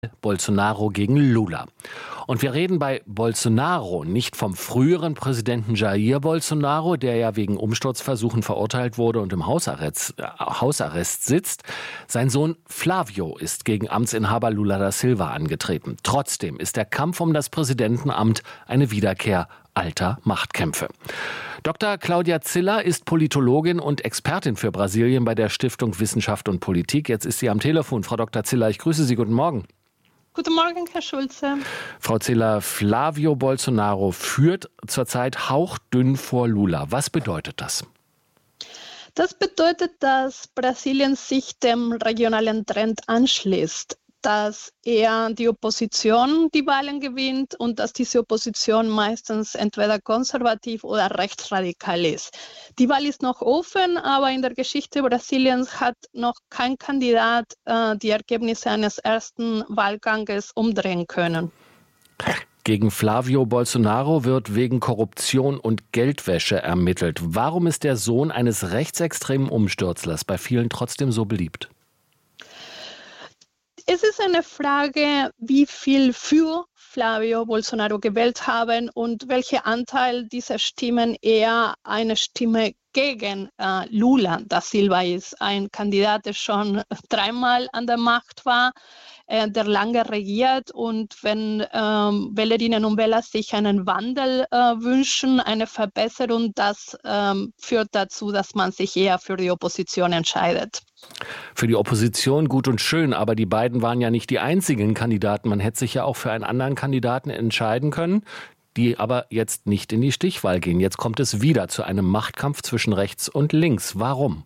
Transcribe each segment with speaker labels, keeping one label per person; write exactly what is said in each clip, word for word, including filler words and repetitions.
Speaker 1: Bolsonaro gegen Lula. Und wir reden bei Bolsonaro nicht vom früheren Präsidenten Jair Bolsonaro, der ja wegen Umsturzversuchen verurteilt wurde und im Hausarrest, äh, Hausarrest sitzt. Sein Sohn Flávio ist gegen Amtsinhaber Lula da Silva angetreten. Trotzdem ist der Kampf um das Präsidentenamt eine Wiederkehr alter Machtkämpfe. Doktor Claudia Ziller ist Politologin und Expertin für Brasilien bei der Stiftung Wissenschaft und Politik. Jetzt ist sie am Telefon. Frau Doktor Ziller, ich grüße Sie. Guten Morgen.
Speaker 2: Guten Morgen, Herr Schulze.
Speaker 1: Frau Ziller, Flávio Bolsonaro führt zurzeit hauchdünn vor Lula. Was bedeutet das?
Speaker 2: Das bedeutet, dass Brasilien sich dem regionalen Trend anschließt, dass er die Opposition die Wahlen gewinnt und dass diese Opposition meistens entweder konservativ oder rechtsradikal ist. Die Wahl ist noch offen, aber in der Geschichte Brasiliens hat noch kein Kandidat äh, die Ergebnisse eines ersten Wahlganges umdrehen können.
Speaker 1: Gegen Flávio Bolsonaro wird wegen Korruption und Geldwäsche ermittelt. Warum ist der Sohn eines rechtsextremen Umstürzlers bei vielen trotzdem so beliebt?
Speaker 2: Es ist eine Frage, wie viel für Flávio Bolsonaro gewählt haben und welcher Anteil dieser Stimmen eher eine Stimme gegen äh, Lula da Silva ist. Ein Kandidat, der schon dreimal an der Macht war, äh, der lange regiert. Und wenn ähm, Wählerinnen und Wähler sich einen Wandel äh, wünschen, eine Verbesserung, das ähm, führt dazu, dass man sich eher für die Opposition entscheidet.
Speaker 1: Für die Opposition gut und schön, aber die beiden waren ja nicht die einzigen Kandidaten. Man hätte sich ja auch für einen anderen Kandidaten entscheiden können, die aber jetzt nicht in die Stichwahl gehen. Jetzt kommt es wieder zu einem Machtkampf zwischen rechts und links. Warum?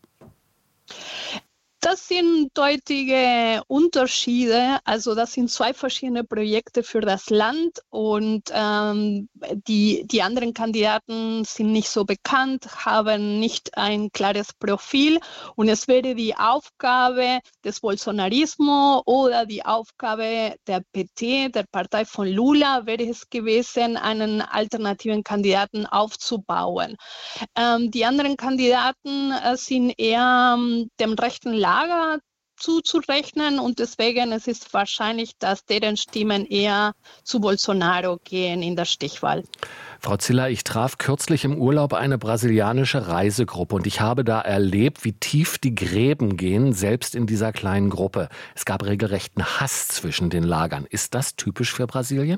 Speaker 2: Das sind deutliche Unterschiede. Also das sind zwei verschiedene Projekte für das Land und ähm, die, die anderen Kandidaten sind nicht so bekannt, haben nicht ein klares Profil und es wäre die Aufgabe des Bolsonarismo oder die Aufgabe der P T, der Partei von Lula, wäre es gewesen, einen alternativen Kandidaten aufzubauen. Ähm, die anderen Kandidaten äh, sind eher ähm, dem rechten Lager zuzurechnen und deswegen es ist wahrscheinlich, dass deren Stimmen eher zu Bolsonaro gehen in der Stichwahl.
Speaker 1: Frau Ziller, ich traf kürzlich im Urlaub eine brasilianische Reisegruppe und ich habe da erlebt, wie tief die Gräben gehen, selbst in dieser kleinen Gruppe. Es gab regelrechten Hass zwischen den Lagern. Ist das typisch für Brasilien?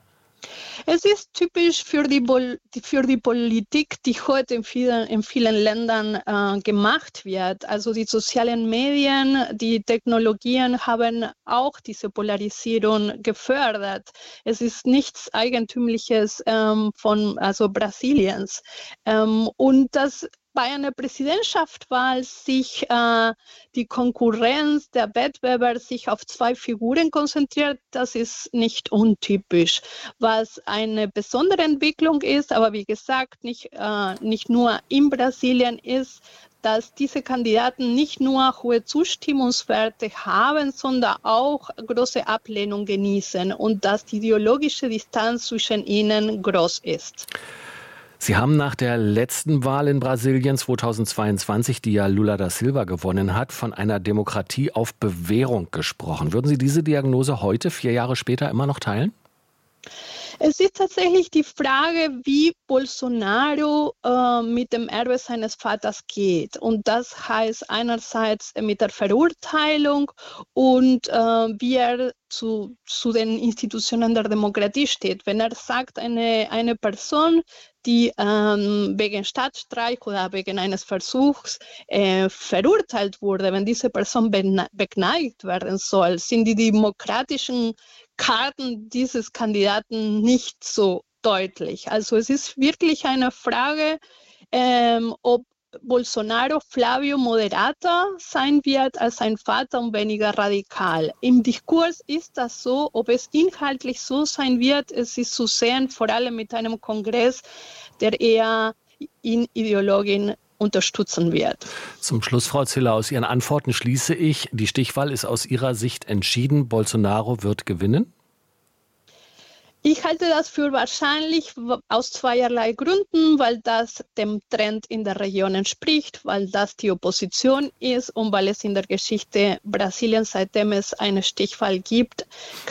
Speaker 2: Es ist typisch für die, Pol- für die Politik, die heute in vielen, in vielen Ländern äh, gemacht wird. Also die sozialen Medien, die Technologien haben auch diese Polarisierung gefördert. Es ist nichts Eigentümliches ähm, von also Brasiliens. Ähm, und das bei einer Präsidentschaftswahl sich äh, die Konkurrenz, der Wettbewerb sich auf zwei Figuren konzentriert, das ist nicht untypisch. Was eine besondere Entwicklung ist, aber wie gesagt, nicht, äh, nicht nur in Brasilien ist, dass diese Kandidaten nicht nur hohe Zustimmungswerte haben, sondern auch große Ablehnung genießen und dass die ideologische Distanz zwischen ihnen groß ist.
Speaker 1: Sie haben nach der letzten Wahl in Brasilien zweitausendzweiundzwanzig, die ja Lula da Silva gewonnen hat, von einer Demokratie auf Bewährung gesprochen. Würden Sie diese Diagnose heute, vier Jahre später, immer noch teilen?
Speaker 2: Es ist tatsächlich die Frage, wie Bolsonaro äh, mit dem Erbe seines Vaters geht. Und das heißt einerseits mit der Verurteilung und äh, wie er zu, zu den Institutionen der Demokratie steht. Wenn er sagt, eine, eine Person, die ähm, wegen Staatsstreich oder wegen eines Versuchs äh, verurteilt wurde, wenn diese Person begnadigt werden soll, sind die demokratischen Karten dieses Kandidaten nicht so deutlich. Also es ist wirklich eine Frage, ähm, ob Bolsonaro Flávio moderater sein wird als sein Vater und weniger radikal. Im Diskurs ist das so, ob es inhaltlich so sein wird, es ist zu sehen, vor allem mit einem Kongress, der eher ihn Ideologin unterstützen wird.
Speaker 1: Zum Schluss, Frau Ziller, aus Ihren Antworten schließe ich, die Stichwahl ist aus Ihrer Sicht entschieden. Bolsonaro wird gewinnen?
Speaker 2: Ich halte das für wahrscheinlich aus zweierlei Gründen, weil das dem Trend in der Region entspricht, weil das die Opposition ist und weil es in der Geschichte Brasiliens, seitdem es eine Stichwahl gibt,